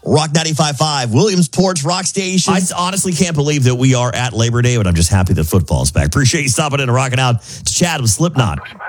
Rock 95.5, Williamsport's Rock Station. I honestly can't believe that we are at Labor Day, but I'm just happy that football's back. Appreciate you stopping in and rocking out to chat with Slipknot.